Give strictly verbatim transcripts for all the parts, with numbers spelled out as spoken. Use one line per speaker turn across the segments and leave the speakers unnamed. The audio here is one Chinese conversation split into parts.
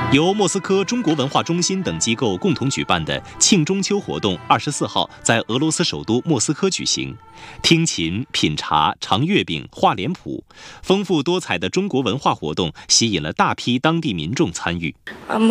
由莫斯科中国文化中心等机构共同举办的庆中秋活动，二十四号在俄罗斯首都莫斯科举行。听琴、品茶、尝月饼、画脸谱，丰富多彩的中国文化活动吸引了大批当地民众参与。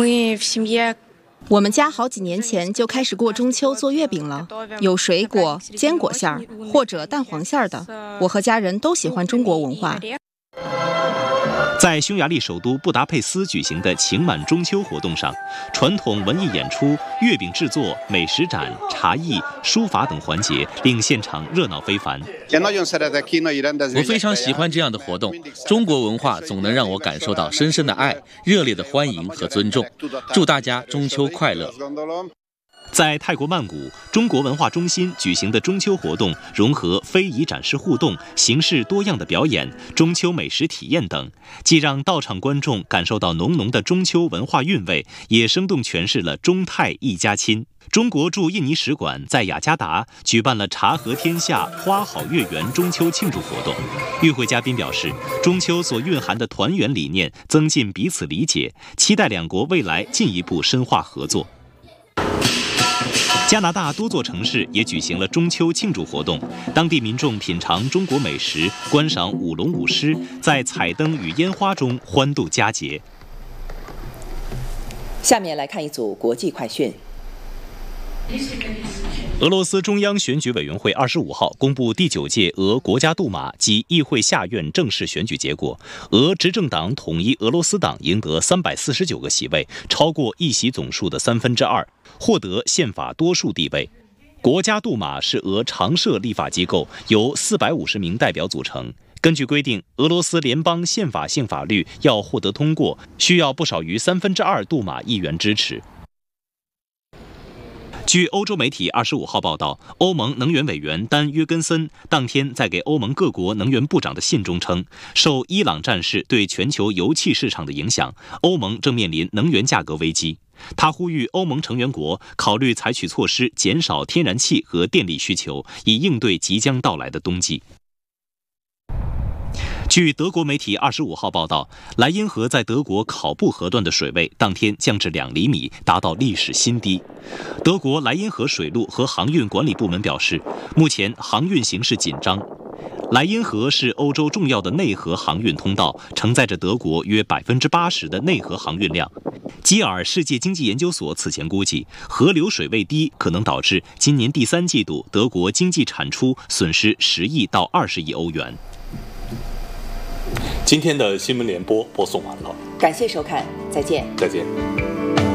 我们家好几年前就开始过中秋做月饼了，有水果、坚果馅儿或者蛋黄馅儿的。我和家人都喜欢中国文化。
在匈牙利首都布达佩斯举行的情满中秋活动上，传统文艺演出、月饼制作、美食展、茶艺、书法等环节令现场热闹非凡。
我非常喜欢这样的活动，中国文化总能让我感受到深深的爱、热烈的欢迎和尊重。祝大家中秋快乐！
在泰国曼谷，中国文化中心举行的中秋活动融合非遗展示互动、形式多样的表演、中秋美食体验等，既让到场观众感受到浓浓的中秋文化韵味，也生动诠释了中泰一家亲。中国驻印尼使馆在雅加达举办了茶和天下、花好月圆中秋庆祝活动。与会嘉宾表示，中秋所蕴含的团圆理念增进彼此理解，期待两国未来进一步深化合作。加拿大多座城市也举行了中秋庆祝活动，当地民众品尝中国美食，观赏舞龙舞狮，在彩灯与烟花中欢度佳节。
下面来看一组国际快讯。
俄罗斯中央选举委员会二十五号公布第九届俄国家杜马及议会下院正式选举结果，俄执政党统一俄罗斯党赢得三百四十九个席位，超过议席总数的三分之二，获得宪法多数地位。国家杜马是俄常设立法机构，由四百五十名代表组成。根据规定，俄罗斯联邦宪法性法律要获得通过，需要不少于三分之二杜马议员支持。据欧洲媒体二十五号报道，欧盟能源委员丹·约根森当天在给欧盟各国能源部长的信中称，受伊朗战事对全球油气市场的影响，欧盟正面临能源价格危机。他呼吁欧盟成员国考虑采取措施，减少天然气和电力需求，以应对即将到来的冬季。据德国媒体二十五号报道，莱茵河在德国考布河段的水位当天降至两厘米，达到历史新低。德国莱茵河水路和航运管理部门表示，目前航运形势紧张。莱茵河是欧洲重要的内河航运通道，承载着德国约百分之八十的内河航运量。基尔世界经济研究所此前估计，河流水位低可能导致今年第三季度德国经济产出损失十亿到二十亿欧元。
今天的新闻联播播送完了，
感谢收看，再见。
再见。